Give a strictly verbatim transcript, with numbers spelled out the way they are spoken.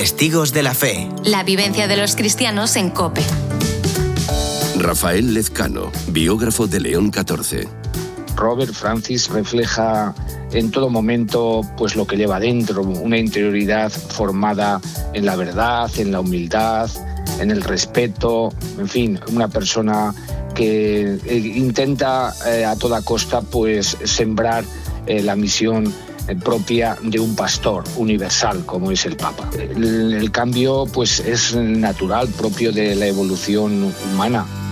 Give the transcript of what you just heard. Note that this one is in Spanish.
Testigos de la Fe. La vivencia de los cristianos en COPE. Rafael Lezcano, biógrafo de León catorce. Robert Francis refleja en todo momento pues lo que lleva dentro, una interioridad formada en la verdad, en la humildad, en el respeto, en fin, una persona que intenta eh, a toda costa pues sembrar eh, la misión propia de un pastor universal como es el Papa. El, el cambio pues es natural, propio de la evolución humana.